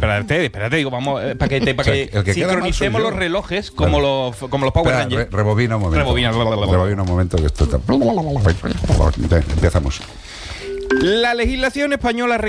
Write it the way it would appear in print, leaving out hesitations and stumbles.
espérate, digo, vamos, para que sincronicemos los relojes como los Power Rangers. Rebobina un momento. Rebobina un momento que esto está... Empezamos. La legislación española